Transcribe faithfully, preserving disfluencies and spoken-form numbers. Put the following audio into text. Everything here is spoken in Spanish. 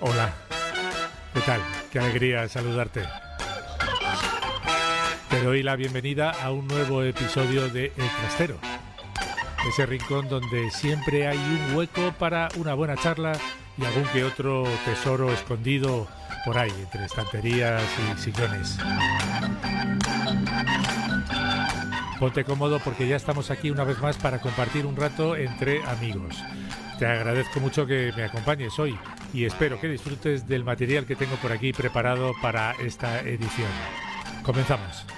Hola, ¿qué tal? Qué alegría saludarte. Te doy la bienvenida a un nuevo episodio de El Trastero, ese rincón donde siempre hay un hueco para una buena charla y algún que otro tesoro escondido por ahí, entre estanterías y sillones. Ponte cómodo porque ya estamos aquí una vez más para compartir un rato entre amigos. Te agradezco mucho que me acompañes hoy y espero que disfrutes del material que tengo por aquí preparado para esta edición. Comenzamos.